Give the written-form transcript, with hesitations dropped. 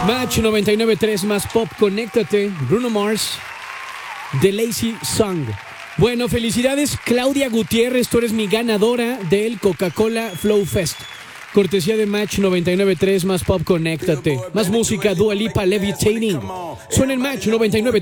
Match 99.3 más pop, conéctate. Bruno Mars, The Lazy Song. Bueno, felicidades Claudia Gutiérrez, tú eres mi ganadora del Coca-Cola Flow Fest. Cortesía de Match 99.3 más pop, conéctate. Más música, Dua Lipa, Levitating. Suena en Match 99.3.